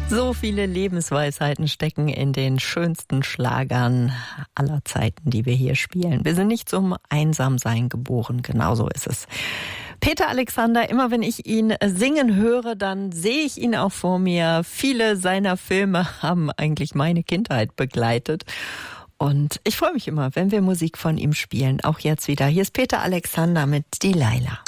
So viele Lebensweisheiten stecken in den schönsten Schlagern aller Zeiten, die wir hier spielen. Wir sind nicht zum Einsamsein geboren, genauso ist es. Peter Alexander, immer wenn ich ihn singen höre, dann sehe ich ihn auch vor mir. Viele seiner Filme haben eigentlich meine Kindheit begleitet. Und ich freue mich immer, wenn wir Musik von ihm spielen. Auch jetzt wieder. Hier ist Peter Alexander mit Delilah.